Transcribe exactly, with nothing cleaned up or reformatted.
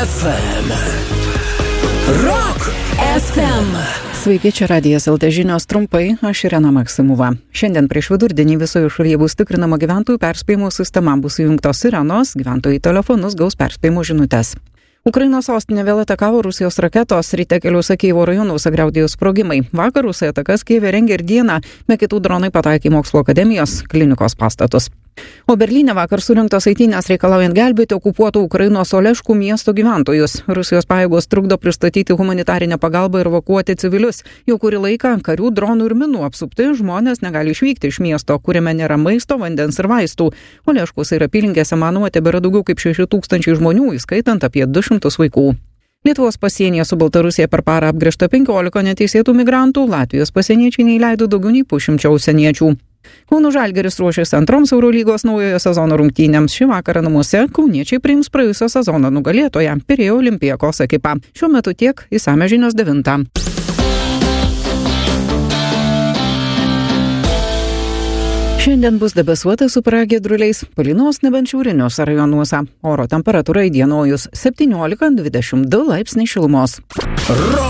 F M. Rock F M. Sveiki, čia Radijas L T žinios trumpai, aš Irena Maksimova. Šiandien prieš vidurdienį visoje šalyje bus tikrinama gyventojų perspėjimo sistema, bus įjungtos sirenos, gyventojai telefonus gaus perspėjimo žinutes. Ukrainos sostinė vėl atakavo Rusijos raketos, ryte keliuose Kijevo rajonuose griaudėjo sprogimai. Vakar Rusai atakas Kijeve rengė ir dieną, be kitų dronai pataikė mokslo akademijos klinikos pastatus. O Berlyne vakar surinktos eitynės reikalaujant gelbėti okupuotų Ukrainos Oleškų miesto gyventojus. Rusijos pajėgos trukdo pristatyti humanitarinę pagalbą ir evakuoti civilius. Jau kurį laiką karių, dronų ir minų apsupti žmonės negali išvykti iš miesto, kuriame nėra maisto, vandens ir vaistų. Oleškos ir apylinkėse manoma tebėra daugiau kaip šeši tūkstančiai žmonių, įskaitant apie du šimtus vaikų. Lietuvos pasienyje su Baltarusija per parą apgręžta penkiolika neteisėtų migrantų, Latvijos pasieniečiai neįleido daugiau nei pusšimčio užsieniečių. Kauno Žalgiris ruošiasi antroms Eurolygos naujojo sezono rungtynėms. Šį vakarą namuose kauniečiai priims praėjusio sezono nugalėtoją Pirėjo Olympiakos ekipą. Šiuo metu tiek, išsamios žinios devintą. Šiandien bus debesuota su pragiedruliais, palynos nebent šiauriniuose rajonuose. Oro temperatūra įdienojus septyniolika dvidešimt du laipsniai šilumos.